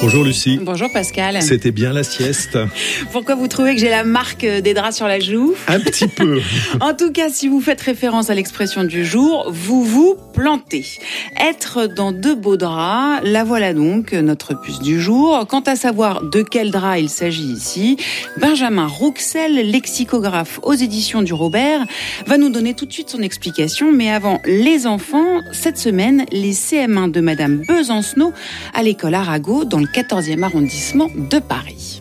Bonjour Lucie. Bonjour Pascal. C'était bien la sieste. Pourquoi vous trouvez que j'ai la marque des draps sur la joue ? Un petit peu. En tout cas, si vous faites référence à l'expression du jour, vous vous plantez. Être dans de beaux draps, la voilà donc, notre puce du jour. Quant à savoir de quel drap il s'agit ici, Benjamin Rouxel, lexicographe aux éditions du Robert, va nous donner tout de suite son explication. Mais avant, les enfants, cette semaine, les CM1 de Madame Besancenot à l'école Arago dans le 14e arrondissement de Paris.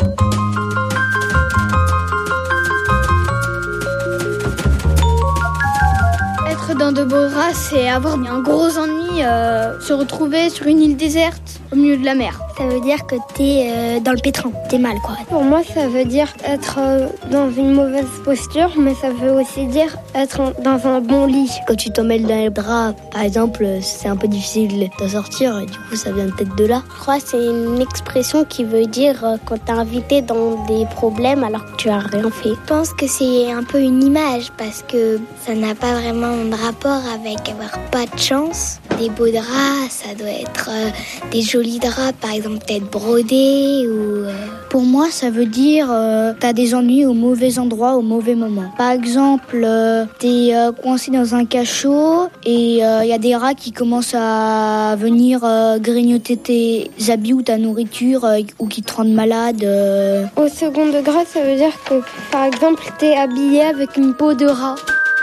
Être dans de beaux draps, c'est avoir un gros ennui, se retrouver sur une île déserte au milieu de la mer. Ça veut dire que t'es dans le pétrin, t'es mal quoi. Pour moi, ça veut dire être dans une mauvaise posture, mais ça veut aussi dire être dans un bon lit. Quand tu t'emmêles dans les draps, par exemple, c'est un peu difficile d'en sortir, et du coup ça vient peut-être de là. Je crois que c'est une expression qui veut dire quand t'es invité dans des problèmes alors que tu as rien fait. Je pense que c'est un peu une image parce que ça n'a pas vraiment de rapport avec avoir pas de chance. Des beaux draps, ça doit être des jolis draps, par exemple peut-être brodés ou... Pour moi, ça veut dire t'as des ennuis au mauvais endroit, au mauvais moment. Par exemple, t'es coincé dans un cachot et y a des rats qui commencent à venir grignoter tes habits ou ta nourriture ou qui te rendent malade. Au second degré, ça veut dire que, par exemple, t'es habillé avec une peau de rat.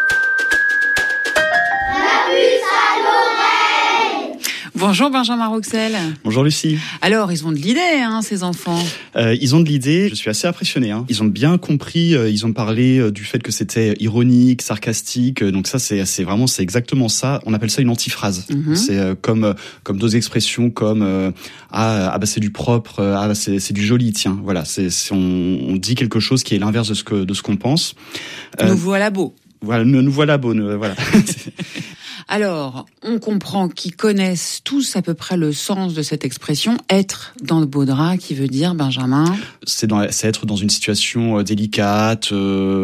Bonjour Benjamin Rouxel. Bonjour Lucie. Alors, ils ont de l'idée, ces enfants. Ils ont de l'idée, je suis assez impressionné. Ils ont bien compris, ils ont parlé du fait que c'était ironique, sarcastique. Donc ça, c'est exactement ça. On appelle ça une antiphrase. Mm-hmm. C'est comme d'autres expressions comme c'est du propre, c'est du joli, tiens. Voilà, on dit quelque chose qui est l'inverse de ce qu'on pense. Nous voilà beaux. Voilà, nous voilà beaux. Voilà. Alors, on comprend qu'ils connaissent tous à peu près le sens de cette expression, être dans de beaux draps, qui veut dire, Benjamin ? C'est être dans une situation délicate,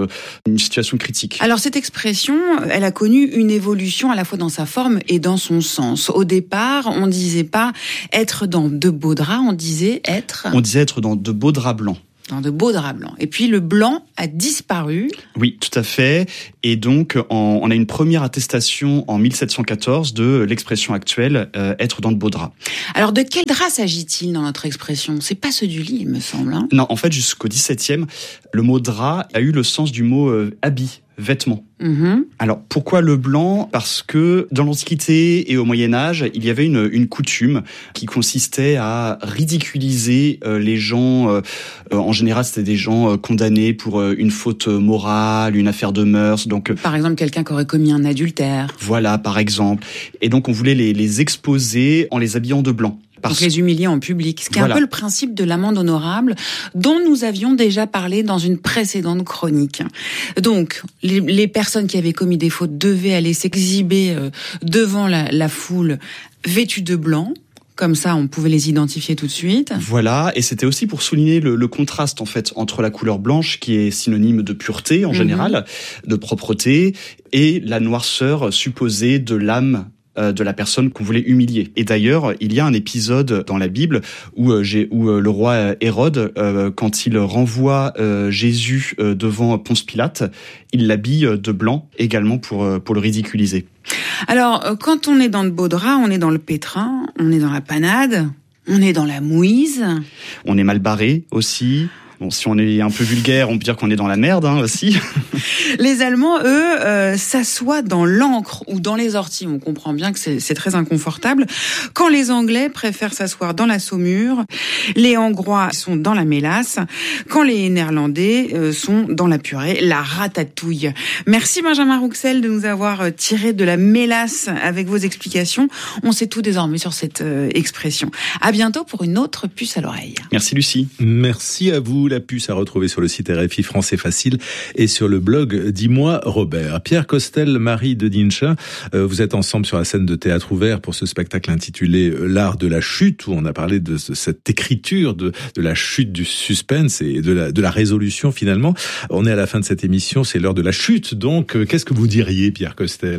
une situation critique. Alors, cette expression, elle a connu une évolution à la fois dans sa forme et dans son sens. Au départ, on disait pas être dans de beaux draps, on disait être... On disait être dans de beaux draps blancs. Dans de beaux draps blancs. Et puis le blanc a disparu. Oui, tout à fait. Et donc, on a une première attestation en 1714 de l'expression actuelle, être dans de beaux draps. Alors, de quel drap s'agit-il dans notre expression ? C'est pas ceux du lit, il me semble. Non, en fait, jusqu'au XVIIe, le mot drap a eu le sens du mot habit, vêtement. Mm-hmm. Alors, pourquoi le blanc ? Parce que dans l'Antiquité et au Moyen-Âge, il y avait une coutume qui consistait à ridiculiser les gens. En général, c'était des gens condamnés pour une faute morale, une affaire de mœurs. Donc, par exemple, quelqu'un qui aurait commis un adultère. Voilà, par exemple. Et donc, on voulait les exposer en les habillant de blanc. Donc les humilier en public, ce qui est un peu le principe de l'amende honorable dont nous avions déjà parlé dans une précédente chronique. Donc les personnes qui avaient commis des fautes devaient aller s'exhiber devant la foule vêtues de blanc. Comme ça, on pouvait les identifier tout de suite. Voilà, et c'était aussi pour souligner le contraste en fait entre la couleur blanche, qui est synonyme de pureté en général, de propreté, et la noirceur supposée de l'âme de la personne qu'on voulait humilier. Et d'ailleurs, il y a un épisode dans la Bible où le roi Hérode, quand il renvoie Jésus devant Ponce Pilate, il l'habille de blanc également pour le ridiculiser. Alors, quand on est dans de beaux draps, on est dans le pétrin, on est dans la panade, on est dans la mouise. On est mal barré aussi. Bon, si on est un peu vulgaire, on peut dire qu'on est dans la merde aussi. Les Allemands, eux, s'assoient dans l'encre ou dans les orties. On comprend bien que c'est très inconfortable. Quand les Anglais préfèrent s'asseoir dans la saumure, les Hongrois sont dans la mélasse, quand les Néerlandais sont dans la purée, la ratatouille. Merci Benjamin Rouxel de nous avoir tiré de la mélasse avec vos explications. On sait tout désormais sur cette expression. À bientôt pour une autre puce à l'oreille. Merci Lucie. Merci à vous. La puce à retrouver sur le site RFI Français Facile et sur le blog Dis-moi Robert. Pierre Costel, Marie de Dinchin, vous êtes ensemble sur la scène de théâtre ouvert pour ce spectacle intitulé L'art de la chute, où on a parlé de cette écriture de la chute du suspense et de la résolution finalement. On est à la fin de cette émission, c'est l'heure de la chute, donc qu'est-ce que vous diriez, Pierre Costel ?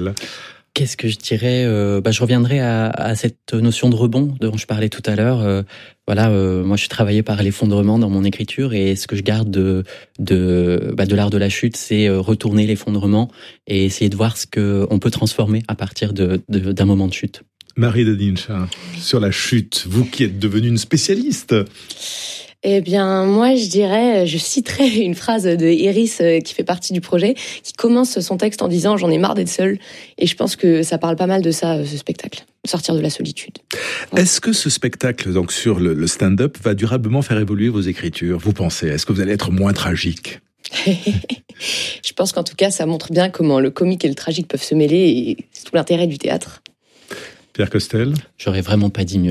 Qu'est-ce que je dirais je reviendrai à cette notion de rebond dont je parlais tout à l'heure. Moi, je suis travaillé par l'effondrement dans mon écriture, et ce que je garde de l'art de la chute, c'est retourner l'effondrement et essayer de voir ce que on peut transformer à partir d'un moment de chute. Marie de Dinscha, sur la chute, vous qui êtes devenue une spécialiste. Eh bien, moi, je citerai une phrase de Iris qui fait partie du projet, qui commence son texte en disant « J'en ai marre d'être seule ». Et je pense que ça parle pas mal de ça, ce spectacle, sortir de la solitude. Ouais. Est-ce que ce spectacle, donc sur le stand-up, va durablement faire évoluer vos écritures ? Vous pensez ? Est-ce que vous allez être moins tragique ? Je pense qu'en tout cas, ça montre bien comment le comique et le tragique peuvent se mêler, et c'est tout l'intérêt du théâtre. Pierre Costel ? J'aurais vraiment pas dit mieux.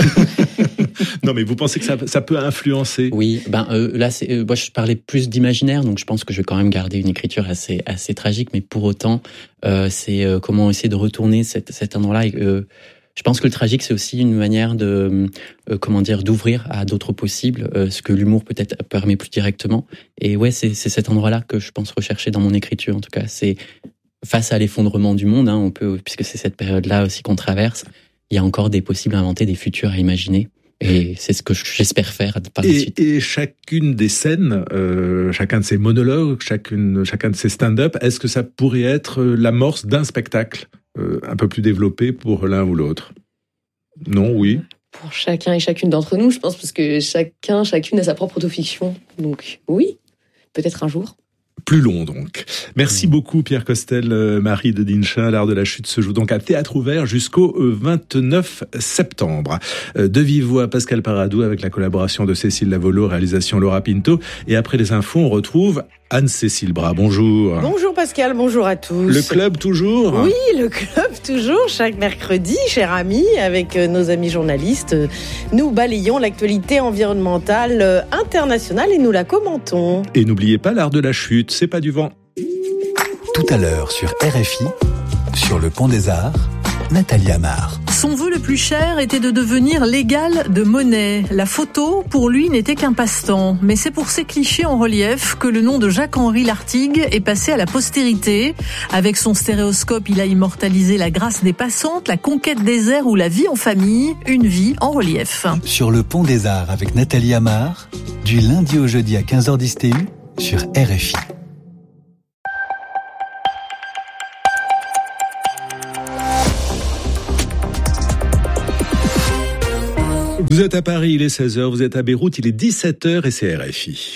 Non, mais vous pensez que ça peut influencer ? Oui, là, moi, je parlais plus d'imaginaire, donc je pense que je vais quand même garder une écriture assez tragique, mais pour autant, c'est comment essayer de retourner cet endroit-là. Je pense que le tragique, c'est aussi une manière d'ouvrir à d'autres possibles, ce que l'humour peut-être permet plus directement. Et ouais, c'est cet endroit-là que je pense rechercher dans mon écriture. En tout cas, c'est face à l'effondrement du monde, puisque c'est cette période-là aussi qu'on traverse, il y a encore des possibles à inventer, des futurs à imaginer. Et c'est ce que j'espère faire par la suite. Et chacune des scènes, chacun de ces monologues, chacun de ces stand-up, est-ce que ça pourrait être l'amorce d'un spectacle un peu plus développé pour l'un ou l'autre ? Non, oui. Pour chacun et chacune d'entre nous, je pense, parce que chacune a sa propre autofiction. Donc oui, peut-être un jour. Plus long donc. Merci beaucoup Pierre Costel, Marie de Dinscha. L'art de la chute se joue donc à Théâtre Ouvert jusqu'au 29 septembre. De vive voix, Pascal Paradou avec la collaboration de Cécile Lavolo, réalisation Laura Pinto. Et après les infos, on retrouve Anne-Cécile Bras. Bonjour. Bonjour Pascal, bonjour à tous. Le club toujours ? Oui, le club toujours. Chaque mercredi, cher ami, avec nos amis journalistes, nous balayons l'actualité environnementale internationale et nous la commentons. Et n'oubliez pas l'art de la chute, c'est pas du vent. Tout à l'heure sur RFI, sur le Pont des Arts, Nathalie Amar. Son vœu le plus cher était de devenir l'égal de Monet. La photo, pour lui, n'était qu'un passe-temps. Mais c'est pour ces clichés en relief que le nom de Jacques-Henri Lartigue est passé à la postérité. Avec son stéréoscope, il a immortalisé la grâce des passantes, la conquête des airs ou la vie en famille, une vie en relief. Sur le Pont des Arts avec Nathalie Amar, du lundi au jeudi à 15h10 TU sur RFI. Vous êtes à Paris, il est 16h, vous êtes à Beyrouth, il est 17h et c'est RFI.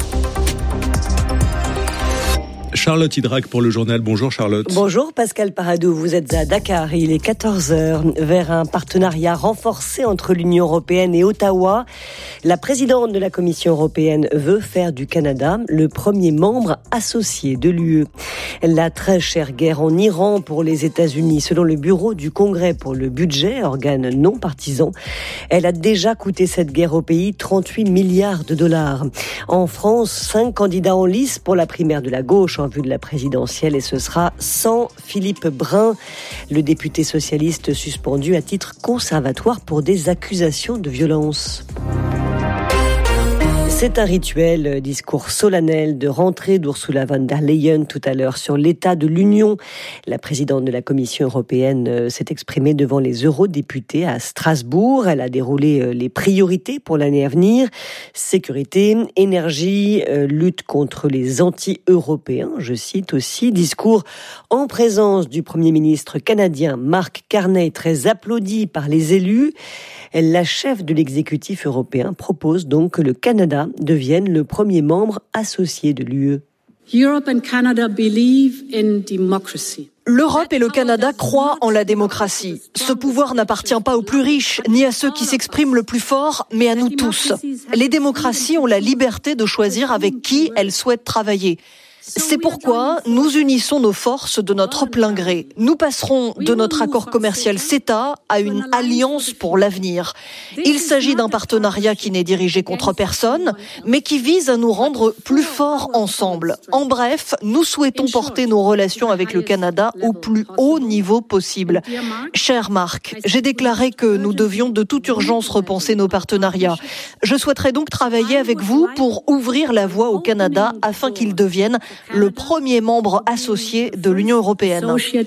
Charlotte Hydrac pour le journal. Bonjour Charlotte. Bonjour Pascal Paradou, vous êtes à Dakar, il est 14h, vers un partenariat renforcé entre l'Union européenne et Ottawa. La présidente de la Commission européenne veut faire du Canada le premier membre associé de l'UE. La très chère guerre en Iran pour les États-Unis, selon le Bureau du Congrès pour le budget, organe non partisan, elle a déjà coûté cette guerre au pays 38 milliards de dollars. En France, 5 candidats en lice pour la primaire de la gauche en vue de la présidentielle et ce sera sans Philippe Brun, le député socialiste suspendu à titre conservatoire pour des accusations de violence. C'est un rituel, discours solennel de rentrée d'Ursula von der Leyen tout à l'heure sur l'état de l'Union. La présidente de la Commission européenne s'est exprimée devant les eurodéputés à Strasbourg. Elle a déroulé les priorités pour l'année à venir. Sécurité, énergie, lutte contre les anti-européens, je cite aussi. Discours en présence du Premier ministre canadien Mark Carney, très applaudi par les élus. La chef de l'exécutif européen propose donc que le Canada devienne le premier membre associé de l'UE. L'Europe et le Canada croient en la démocratie. Ce pouvoir n'appartient pas aux plus riches, ni à ceux qui s'expriment le plus fort, mais à nous tous. Les démocraties ont la liberté de choisir avec qui elles souhaitent travailler. C'est pourquoi nous unissons nos forces de notre plein gré. Nous passerons de notre accord commercial CETA à une alliance pour l'avenir. Il s'agit d'un partenariat qui n'est dirigé contre personne, mais qui vise à nous rendre plus forts ensemble. En bref, nous souhaitons porter nos relations avec le Canada au plus haut niveau possible. Cher Marc, j'ai déclaré que nous devions de toute urgence repenser nos partenariats. Je souhaiterais donc travailler avec vous pour ouvrir la voie au Canada afin qu'il devienne le premier membre associé de l'Union européenne.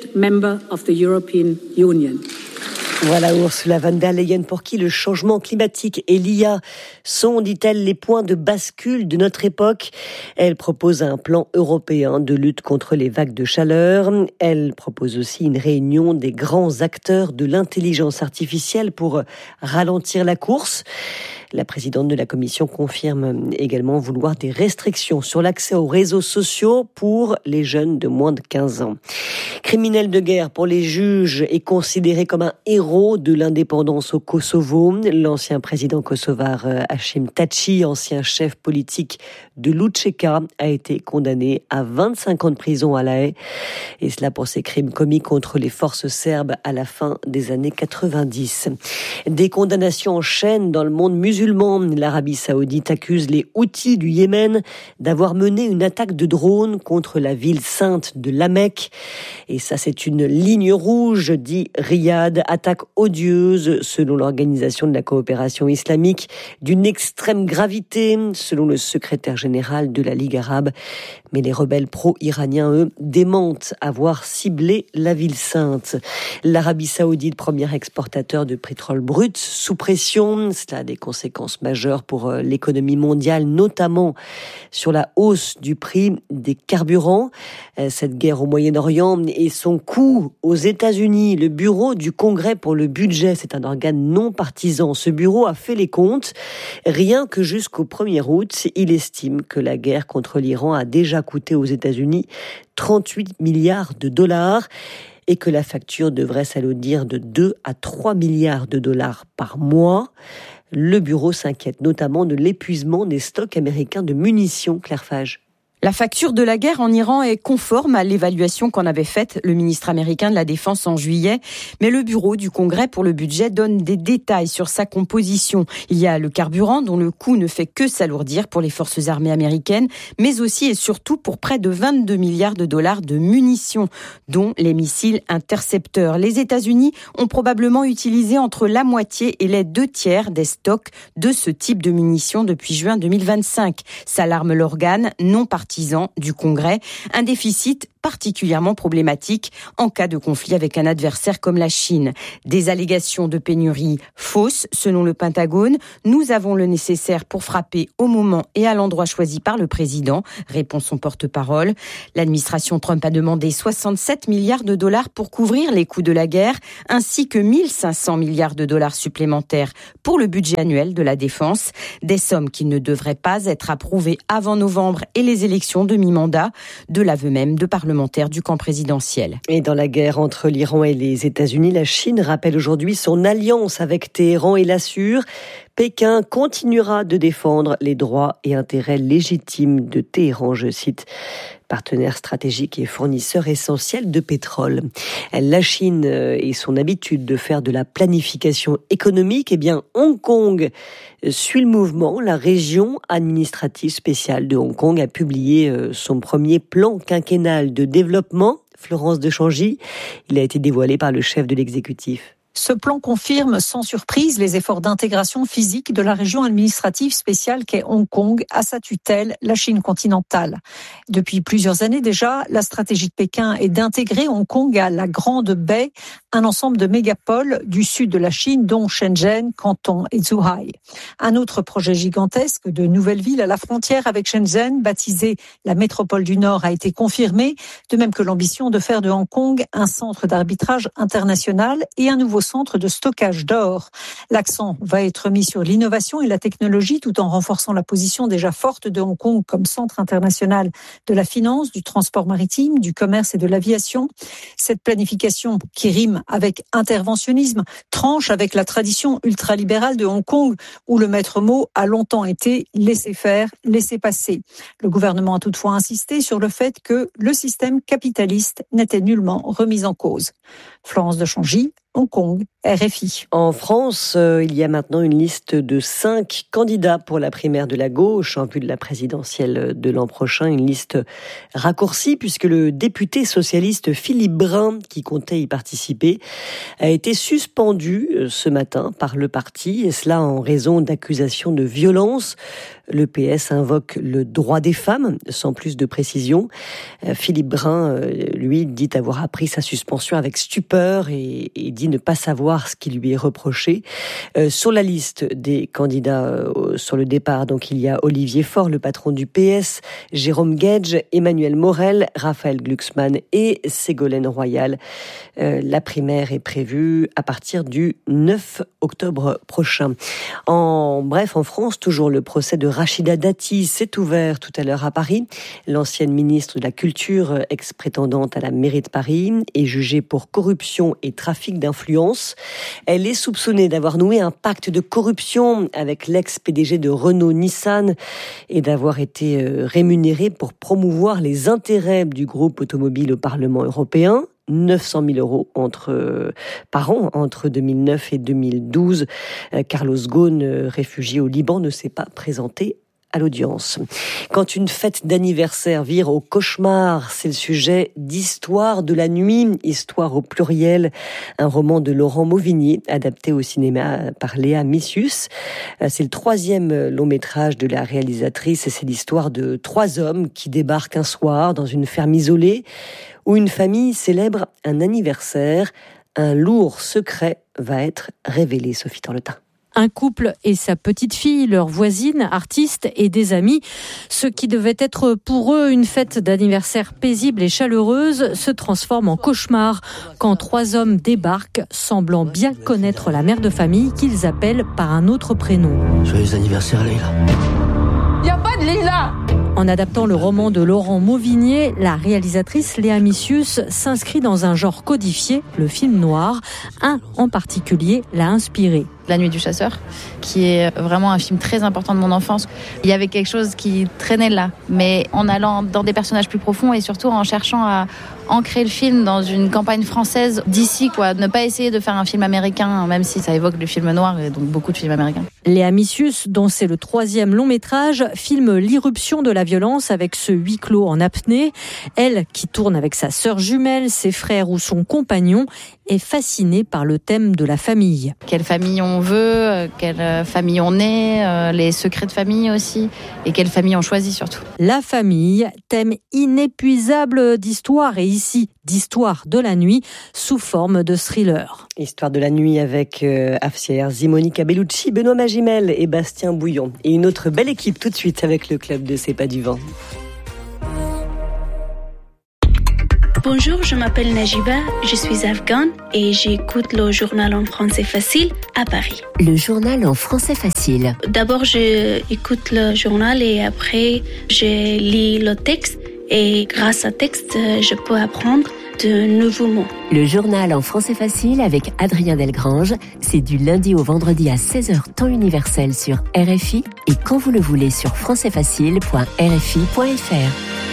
Voilà Ursula von der Leyen, pour qui le changement climatique et l'IA sont, dit-elle, les points de bascule de notre époque. Elle propose un plan européen de lutte contre les vagues de chaleur. Elle propose aussi une réunion des grands acteurs de l'intelligence artificielle pour ralentir la course. La présidente de la Commission confirme également vouloir des restrictions sur l'accès aux réseaux sociaux pour les jeunes de moins de 15 ans. Criminel de guerre pour les juges et considéré comme un héros de l'indépendance au Kosovo. L'ancien président kosovar Hashim Thaçi, ancien chef politique de l'UÇK, a été condamné à 25 ans de prison à La Haye. Et cela pour ses crimes commis contre les forces serbes à la fin des années 90. Des condamnations en chaîne dans le monde musulman. L'Arabie Saoudite accuse les Houthis du Yémen d'avoir mené une attaque de drone contre la ville sainte de La Mecque. Et ça, c'est une ligne rouge, dit Riyad. Attaque odieuse, selon l'Organisation de la coopération islamique, d'une extrême gravité, selon le secrétaire général de la Ligue arabe. Mais les rebelles pro-iraniens, eux, démentent avoir ciblé la ville sainte. L'Arabie Saoudite, premier exportateur de pétrole brut, sous pression. Cela a des conséquences majeures pour l'économie mondiale, notamment sur la hausse du prix des carburants. Cette guerre au Moyen-Orient et son coût aux États-Unis. Le bureau du Congrès pour le budget, c'est un organe non partisan. Ce bureau a fait les comptes. Rien que jusqu'au 1er août, il estime que la guerre contre l'Iran a déjà coûté aux États-Unis 38 milliards de dollars et que la facture devrait s'alourdir de 2 à 3 milliards de dollars par mois. Le bureau s'inquiète notamment de l'épuisement des stocks américains de munitions. Claire Fage. La facture de la guerre en Iran est conforme à l'évaluation qu'en avait faite le ministre américain de la Défense en juillet. Mais le bureau du Congrès pour le budget donne des détails sur sa composition. Il y a le carburant dont le coût ne fait que s'alourdir pour les forces armées américaines, mais aussi et surtout pour près de 22 milliards de dollars de munitions, dont les missiles intercepteurs. Les États-Unis ont probablement utilisé entre la moitié et les 2/3 des stocks de ce type de munitions depuis juin 2025. S'alarme l'organe non partisan du Congrès, un déficit particulièrement problématique en cas de conflit avec un adversaire comme la Chine. Des allégations de pénurie fausses, selon le Pentagone. Nous avons le nécessaire pour frapper au moment et à l'endroit choisi par le président, répond son porte-parole. L'administration Trump a demandé 67 milliards de dollars pour couvrir les coûts de la guerre, ainsi que 1500 milliards de dollars supplémentaires pour le budget annuel de la défense. Des sommes qui ne devraient pas être approuvées avant novembre et les élections de mi-mandat, de l'aveu même de parlementaires du camp présidentiel. Et dans la guerre entre l'Iran et les États-Unis, la Chine rappelle aujourd'hui son alliance avec Téhéran et l'assure. Pékin continuera de défendre les droits et intérêts légitimes de Téhéran, je cite, partenaire stratégique et fournisseur essentiel de pétrole. La Chine et son habitude de faire de la planification économique, Hong Kong suit le mouvement. La région administrative spéciale de Hong Kong a publié son premier plan quinquennal de développement. Florence de Changy, il a été dévoilé par le chef de l'exécutif. Ce plan confirme sans surprise les efforts d'intégration physique de la région administrative spéciale qu'est Hong Kong à sa tutelle, la Chine continentale. Depuis plusieurs années déjà, la stratégie de Pékin est d'intégrer Hong Kong à la Grande Baie, un ensemble de mégapoles du sud de la Chine, dont Shenzhen, Canton et Zhuhai. Un autre projet gigantesque de nouvelle ville à la frontière avec Shenzhen, baptisé la métropole du Nord, a été confirmé, de même que l'ambition de faire de Hong Kong un centre d'arbitrage international et un nouveau centre de stockage d'or. L'accent va être mis sur l'innovation et la technologie tout en renforçant la position déjà forte de Hong Kong comme centre international de la finance, du transport maritime, du commerce et de l'aviation. Cette planification qui rime avec interventionnisme tranche avec la tradition ultralibérale de Hong Kong où le maître mot a longtemps été laisser faire, laisser passer. Le gouvernement a toutefois insisté sur le fait que le système capitaliste n'était nullement remis en cause. Florence de Changy, Hong Kong, RFI. En France, il y a maintenant une liste de 5 candidats pour la primaire de la gauche en vue de la présidentielle de l'an prochain. Une liste raccourcie puisque le député socialiste Philippe Brun, qui comptait y participer, a été suspendu ce matin par le parti, et cela en raison d'accusations de violence. Le PS invoque le droit des femmes, sans plus de précision. Philippe Brun, lui, dit avoir appris sa suspension avec stupeur et dit ne pas savoir ce qui lui est reproché. Sur la liste des candidats sur le départ, donc il y a Olivier Faure, le patron du PS, Jérôme Guedj, Emmanuel Morel, Raphaël Glucksmann et Ségolène Royal. La primaire est prévue à partir du 9 octobre prochain. En France, toujours le procès de Rachida Dati s'est ouvert tout à l'heure à Paris. L'ancienne ministre de la Culture, ex-prétendante à la mairie de Paris, est jugée pour corruption et trafic d'influence. Elle est soupçonnée d'avoir noué un pacte de corruption avec l'ex-PDG de Renault-Nissan et d'avoir été rémunérée pour promouvoir les intérêts du groupe automobile au Parlement européen. 900 000 € par an entre 2009 et 2012. Carlos Ghosn, réfugié au Liban, ne s'est pas présenté à l'audience. Quand une fête d'anniversaire vire au cauchemar, c'est le sujet d'Histoire de la nuit, Histoire au pluriel, un roman de Laurent Mauvignier, adapté au cinéma par Léa Missius. C'est le 3e long métrage de la réalisatrice et c'est l'histoire de 3 hommes qui débarquent un soir dans une ferme isolée où une famille célèbre un anniversaire. Un lourd secret va être révélé, Sophie Torletin. Un couple et sa petite fille, leur voisine, artiste et des amis. Ce qui devait être pour eux une fête d'anniversaire paisible et chaleureuse se transforme en cauchemar quand 3 hommes débarquent, semblant bien connaître la mère de famille qu'ils appellent par un autre prénom. Joyeux anniversaire, Leïla. Il n'y a pas de Leïla! En adaptant le roman de Laurent Mauvignier, la réalisatrice Léa Missius s'inscrit dans un genre codifié, le film noir. Un en particulier l'a inspiré. La nuit du chasseur, qui est vraiment un film très important de mon enfance. Il y avait quelque chose qui traînait là, mais en allant dans des personnages plus profonds et surtout en cherchant à ancrer le film dans une campagne française d'ici, quoi. Ne pas essayer de faire un film américain, même si ça évoque le film noir et donc beaucoup de films américains. Léa Missius, dont c'est le 3e long métrage, filme l'irruption de la violence avec ce huis clos en apnée. Elle, qui tourne avec sa sœur jumelle, ses frères ou son compagnon, est fascinée par le thème de la famille. Quelle famille on veut, quelle famille on est, les secrets de famille aussi, et quelle famille on choisit surtout. La famille, thème inépuisable d'histoire, et ici d'histoire de la nuit, sous forme de thriller. Histoire de la nuit avec Afsia Herzi, Monica Bellucci, Benoît Magimel et Bastien Bouillon. Et une autre belle équipe tout de suite avec le club de C'est pas du vent. Bonjour, je m'appelle Najiba, je suis afghane et j'écoute le journal en français facile à Paris. Le journal en français facile. D'abord, j'écoute le journal et après, je lis le texte et grâce au texte, je peux apprendre de nouveaux mots. Le journal en français facile avec Adrien Delgrange, c'est du lundi au vendredi à 16h temps universel sur RFI et quand vous le voulez sur françaisfacile.rfi.fr.